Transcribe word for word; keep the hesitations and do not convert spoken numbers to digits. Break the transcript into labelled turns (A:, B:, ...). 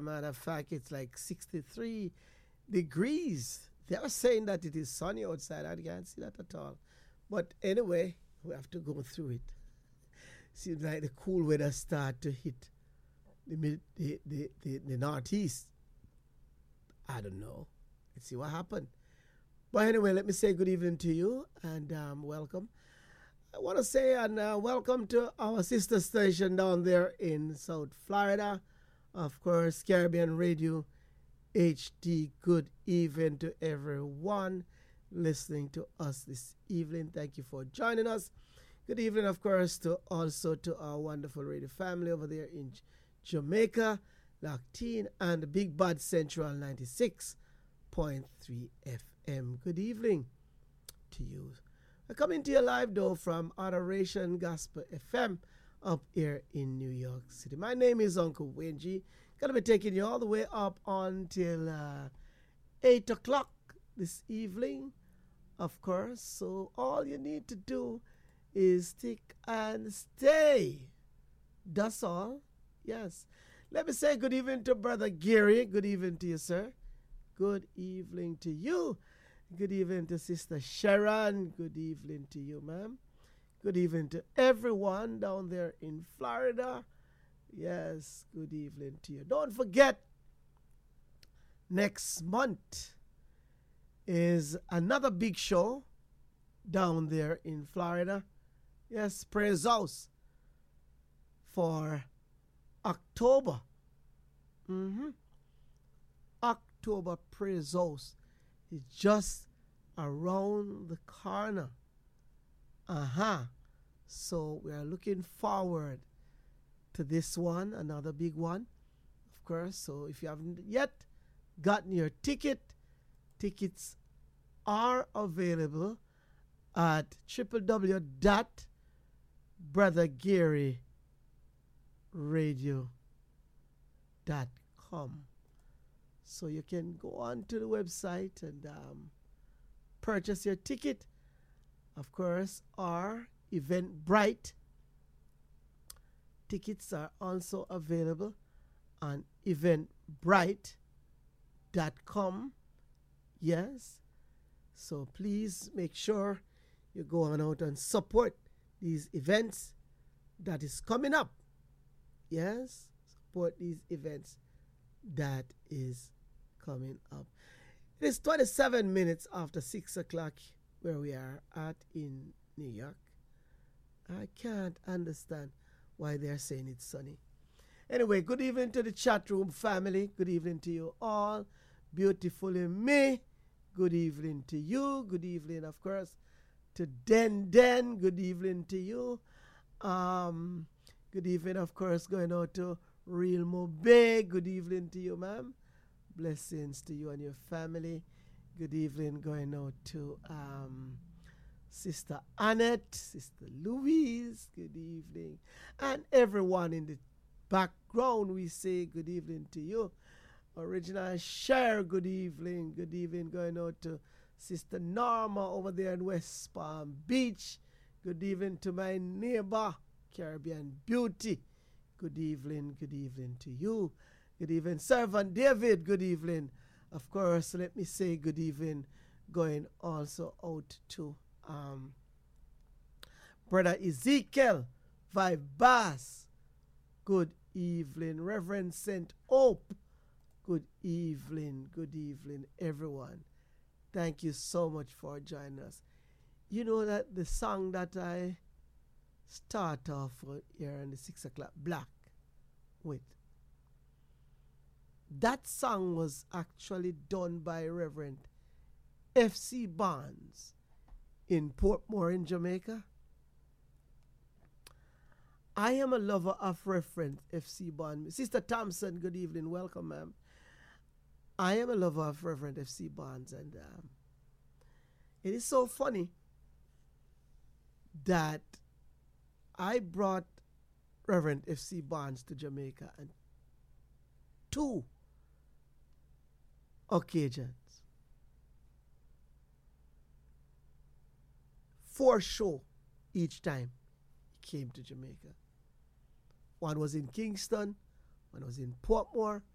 A: matter of fact, it's like sixty-three degrees. They are saying that it is sunny outside. I can't see that at all. But anyway, we have to go through it. Seems like the cool weather start to hit the mid, the, the, the, the northeast. I don't know. Let's see what happened. But anyway, let me say good evening to you and um, welcome. I want to say and uh, welcome to our sister station down there in South Florida. Of course, Caribbean Radio H D. Good evening to everyone listening to us this evening. Thank you for joining us. Good evening, of course, to also to our wonderful radio family over there in J- Jamaica, locked in, and the Big Bad Central ninety-six point three F M. Good evening to you. I come into your live though from Adoration Gospel F M up here in New York City. My name is Uncle Wayne G. Gonna be taking you all the way up until uh, eight o'clock this evening, of course. So all you need to do is stick and stay. That's all. Yes. Let me say good evening to Brother Gary. Good evening to you, sir. Good evening to you. Good evening to Sister Sharon. Good evening to you, ma'am. Good evening to everyone down there in Florida. Yes, good evening to you. Don't forget, next month is another big show down there in Florida. Yes, Praise House for October. Mm-hmm. October Praise House is just around the corner. Uh-huh. So we are looking forward to this one, another big one, of course. So if you haven't yet gotten your ticket, tickets are available at w w w dot brother gary radio dot com. So you can go on to the website and um, purchase your ticket, of course, or Eventbrite. Tickets are also available on eventbrite dot com. Yes. So please make sure you go on out and support these events that is coming up. Yes. Support these events that is coming up. It is twenty-seven minutes after six o'clock where we are at in New York. I can't understand why they're saying it's sunny. Anyway, good evening to the chat room family. Good evening to you all. Beautifully me. Good evening to you. Good evening, of course, to Den Den. Good evening to you. Um, good evening, of course, going out to Real Mobe. Good evening to you, ma'am. Blessings to you and your family. Good evening going out to um, Sister Annette, Sister Louise. Good evening. And everyone in the background, we say good evening to you. Original Cher, good evening. Good evening going out to Sister Norma over there in West Palm Beach. Good evening to my neighbor, Caribbean Beauty. Good evening, good evening to you. Good evening, Servant David. Good evening. Of course, let me say good evening going also out to um, Brother Ezekiel Vibas. Good evening, Reverend Saint Hope. Good evening, good evening, everyone. Thank you so much for joining us. You know that the song that I start off here in the six o'clock block with, that song was actually done by Reverend F C Barnes in Portmore in Jamaica. I am a lover of Reverend F C Barnes. Sister Thompson, good evening. Welcome, ma'am. I am a lover of Reverend F C Barnes, and um, it is so funny that I brought Reverend F C Barnes to Jamaica on two occasions. Four show each time he came to Jamaica. One was in Kingston, one was in Portmore,